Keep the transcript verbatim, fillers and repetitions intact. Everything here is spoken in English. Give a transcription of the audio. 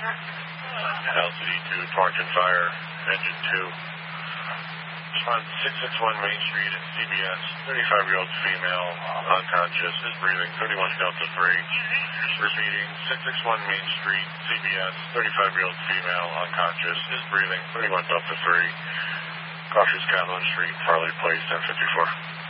L C D two, Torrington Fire, engine two. On six six one Main Street at C B S, thirty-five-year-old female, unconscious, is breathing, thirty-one Delta three. Repeating, six six one Main Street, C B S, thirty-five-year-old female, unconscious, is breathing, thirty-one Delta three. Cautious Catlin Street, Farley Place, ten fifty-four.